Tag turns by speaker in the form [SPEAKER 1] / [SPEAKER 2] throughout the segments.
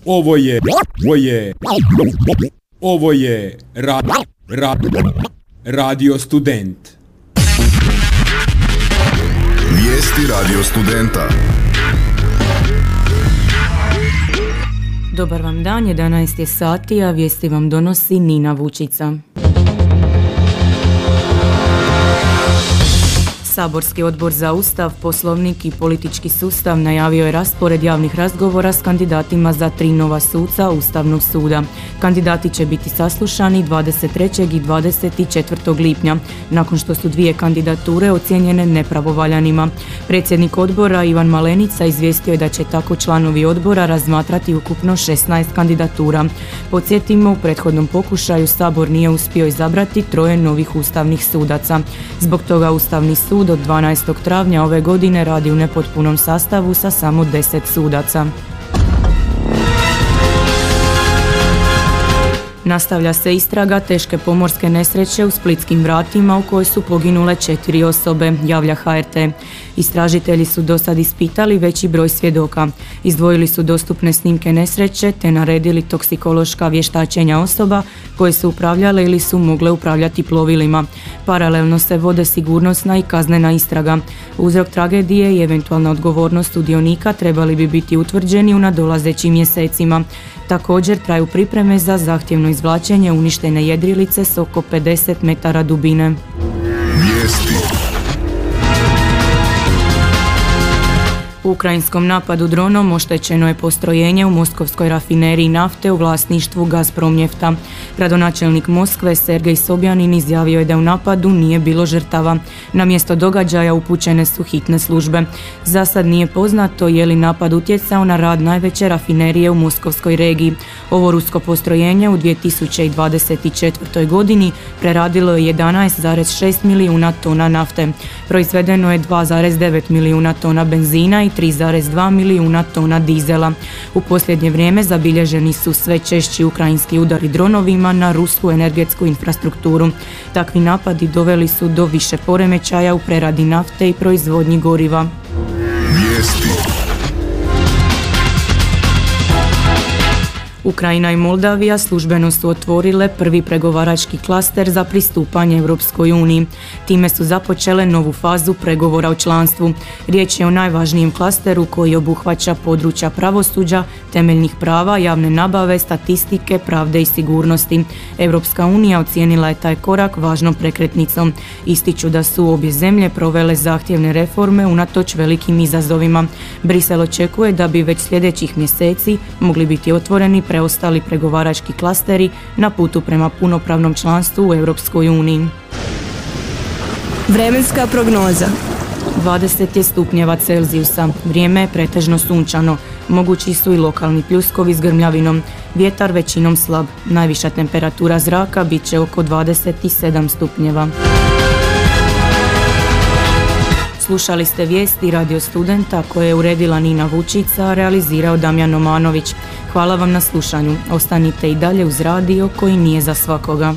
[SPEAKER 1] Ovo je Radio Student.
[SPEAKER 2] Vijesti Radio Studenta.
[SPEAKER 3] Dobar vam dan, 11 je sati, a vijesti vam donosi Nina Vučica. Saborski odbor za Ustav, Poslovnik i politički sustav najavio je raspored javnih razgovora s kandidatima za 3 nova suca Ustavnog suda. Kandidati će biti saslušani 23. i 24. lipnja, nakon što su 2 kandidature ocijenjene nepravovaljanima. Predsjednik odbora Ivan Malenica izvijestio je da će tako članovi odbora razmatrati ukupno 16 kandidatura. Podsjetimo, u prethodnom pokušaju Sabor nije uspio izabrati 3 novih ustavnih sudaca. Zbog toga Ustavni sud od 12. travnja ove godine radi u nepotpunom sastavu sa samo 10 sudaca. Nastavlja se istraga teške pomorske nesreće u Splitskim vratima u kojoj su poginule 4 osobe, javlja HRT. Istražitelji su do sad ispitali veći broj svjedoka. Izdvojili su dostupne snimke nesreće te naredili toksikološka vještačenja osoba koje su upravljale ili su mogle upravljati plovilima. Paralelno se vode sigurnosna i kaznena istraga. Uzrok tragedije i eventualna odgovornost sudionika trebali bi biti utvrđeni u nadolazećim mjesecima. Također traju pripreme za zahtjevno izvlačenje uništene jedrilice s oko 50 metara dubine. U ukrajinskom napadu dronom oštećeno je postrojenje u moskovskoj rafineriji nafte u vlasništvu Gazpromnjefta. Gradonačelnik Moskve Sergej Sobjanin izjavio je da u napadu nije bilo žrtava. Na mjesto događaja upućene su hitne službe. Za sad nije poznato je li napad utjecao na rad najveće rafinerije u moskovskoj regiji. Ovo rusko postrojenje u 2024. godini preradilo je 11,6 milijuna tona nafte. Proizvedeno je 2,9 milijuna tona benzina i 3,2 milijuna tona dizela. U posljednje vrijeme zabilježeni su sve češći ukrajinski udari dronovima na rusku energetsku infrastrukturu. Takvi napadi doveli su do više poremećaja u preradi nafte i proizvodnji goriva. Ukrajina i Moldavija službeno su otvorile prvi pregovarački klaster za pristupanje Europskoj uniji. Time su započele novu fazu pregovora o članstvu. Riječ je o najvažnijem klasteru koji obuhvaća područja pravosuđa, temeljnih prava, javne nabave, statistike, pravde i sigurnosti. Europska unija ocijenila je taj korak važnom prekretnicom. Ističu da su obje zemlje provele zahtjevne reforme unatoč velikim izazovima. Brisel očekuje da bi već sljedećih mjeseci mogli biti otvoreni preostali pregovarački klasteri na putu prema punopravnom članstvu u Europskoj uniji.
[SPEAKER 4] Vremenska prognoza.
[SPEAKER 3] 20 je stupnjeva Celzijusa. Vrijeme je pretežno sunčano. Mogući su i lokalni pljuskovi s grmljavinom. Vjetar većinom slab. Najviša temperatura zraka bit će oko 27 stupnjeva. Slušali ste vijesti Radio Studenta koje je uredila Nina Vučica, a realizirao Damjan Omanović. Hvala vam na slušanju. Ostanite i dalje uz radio koji nije za svakoga.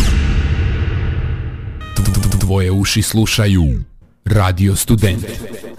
[SPEAKER 1] Tvoje uši slušaju Radio Student.